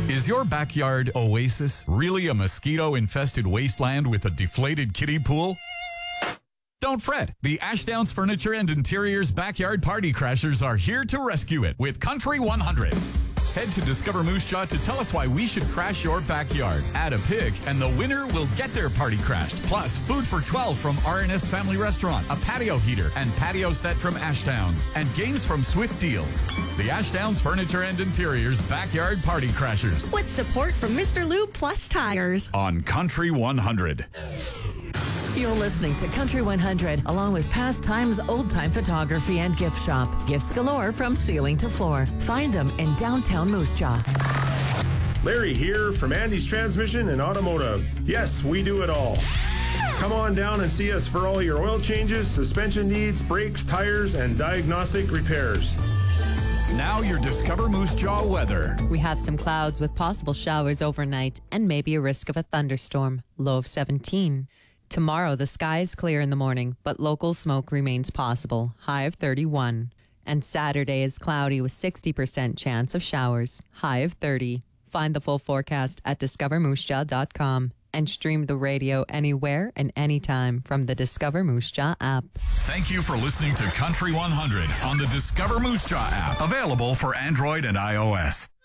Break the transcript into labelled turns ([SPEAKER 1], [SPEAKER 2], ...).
[SPEAKER 1] Is your backyard oasis really a mosquito-infested wasteland with a deflated kiddie pool? Don't fret. The Ashdowns Furniture and Interiors Backyard Party Crashers are here to rescue it with Country 100. Head to Discover Moose Jaw to tell us why we should crash your backyard. Add a pig, and the winner will get their party crashed. Plus, food for 12 from R&S Family Restaurant, a patio heater, and patio set from Ashdowns, and games from Swift Deals. The Ashdowns Furniture and Interiors Backyard Party Crashers.
[SPEAKER 2] With support from Mr. Lube Plus Tires.
[SPEAKER 1] On Country 100.
[SPEAKER 3] You're listening to Country 100, along with Pastimes Old Time Photography and Gift Shop. Gifts galore from ceiling to floor. Find them in downtown Moose Jaw.
[SPEAKER 4] Larry here from Andy's Transmission and Automotive. Yes, we do it all. Come on down and see us for all your oil changes, suspension needs, brakes, tires, and diagnostic repairs.
[SPEAKER 1] Now your Discover Moose Jaw weather.
[SPEAKER 5] We have some clouds with possible showers overnight and maybe a risk of a thunderstorm. Low of 17. Tomorrow, the sky is clear in the morning, but local smoke remains possible. High of 31. And Saturday is cloudy with 60% chance of showers. High of 30. Find the full forecast at discovermoosejaw.com and stream the radio anywhere and anytime from the Discover Moose Jaw app.
[SPEAKER 1] Thank you for listening to Country 100 on the Discover Moose Jaw app, available for Android and iOS.